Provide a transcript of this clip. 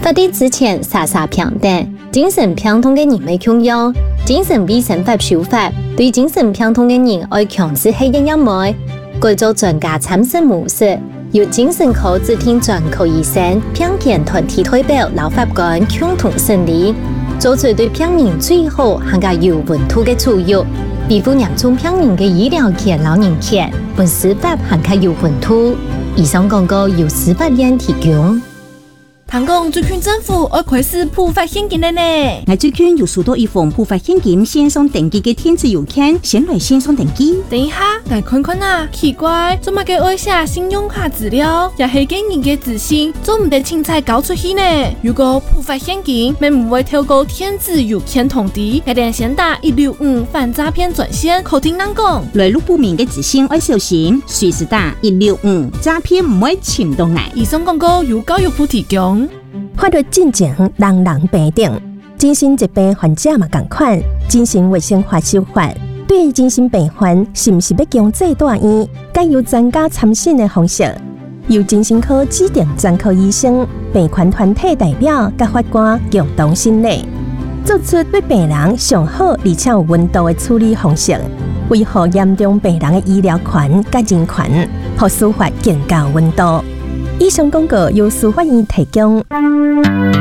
法律之前傻傻平等，精神病痛嘅人未享有。精神衛生法修法對精神病痛嘅人愛強制係一樣冇，改做專家參審模式，由精神科指定專科醫生、病檢團體代表、立法官共同審理，做出對病人最好、更加有溫度嘅處遇，維護嚴重病人嘅醫療權、老人權，本司法更加有溫度。以上廣告由司法院提供。 聽講最近政府要開始普發現金了呢。 我最近有收到一封普發現金線上登記嘅電子郵件，先來線上登記。 等一下，我看看啊，奇怪，做乜嘅愛寫信用卡資料，也係個人嘅資訊，做唔得清彩交出去呢？如果普發現金，咪唔會透過電子郵件通知，一定先打165反詐騙專線，口聽人講。 來路不明嘅資訊要小心，隨時打165，詐騙唔會潛到嚟。 以上廣告由教育部提供。 法律進前人人平等，精神疾病患者嘛同款。精神衛生法修法對精神病患是唔是要強制住院，該由專家參審的方式，由精神科指定專科醫生、病患團體代表甲法官共同審理，做出對病人上好而且有溫度的處理方式，維護嚴重病人的醫療權甲人權，讓司法更加溫度。以上廣告由司法院提供。